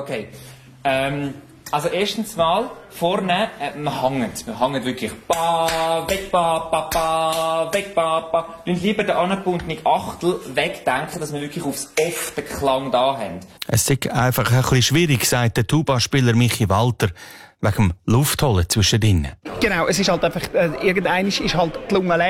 Okay. Also erstens mal, vorne, wir hängen wirklich ba, weg, ba, ba, ba, weg, ba, ba. Und lieber den angebundenen Achtel wegdenken, dass wir wirklich aufs Off den Klang da haben. Es ist einfach ein bisschen schwierig, sagt der Tuba-Spieler Michi Walter, wegen dem Luftholen zwischendrin. Genau, es ist halt einfach, irgendwann ist halt die Lunge leer.